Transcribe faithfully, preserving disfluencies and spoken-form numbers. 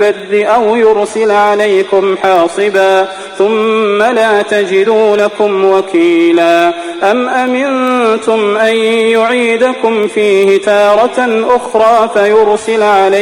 البر أو يرسل عليكم حاصبا ثم لا تجدوا لكم وكيلا أم أمنتم أن يعيدكم فيه تارة أخرى فيرسل عليكم